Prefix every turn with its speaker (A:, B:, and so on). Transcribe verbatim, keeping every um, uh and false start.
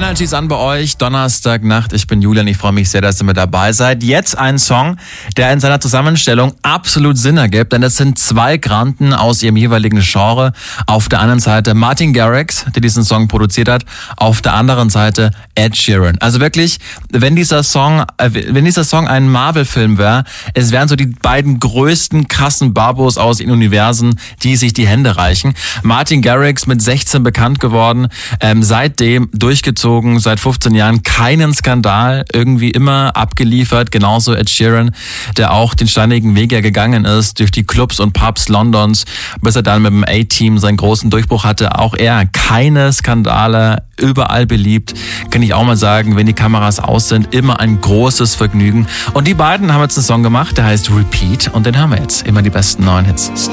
A: Energy ist an bei euch, Donnerstagnacht. Ich bin Julian, ich freue mich sehr, dass ihr mit dabei seid. Jetzt ein Song, der in seiner Zusammenstellung absolut Sinn ergibt, denn das sind zwei Granden aus ihrem jeweiligen Genre. Auf der einen Seite Martin Garrix, der diesen Song produziert hat, auf der anderen Seite Ed Sheeran. Also wirklich, wenn dieser Song, äh, wenn dieser Song ein Marvel-Film wäre, es wären so die beiden größten krassen Babos aus den Universen, die sich die Hände reichen. Martin Garrix mit sechzehn bekannt geworden, ähm, seitdem durchgezogen, seit fünfzehn Jahren keinen Skandal, irgendwie immer abgeliefert, genauso Ed Sheeran, der auch den steinigen Weg ja gegangen ist, durch die Clubs und Pubs Londons, bis er dann mit dem A-Team seinen großen Durchbruch hatte. Auch er, keine Skandale, überall beliebt, kann ich auch mal sagen, wenn die Kameras aus sind, immer ein großes Vergnügen. Und die beiden haben jetzt einen Song gemacht, der heißt Repeat, und den haben wir jetzt, immer die besten neuen Hits.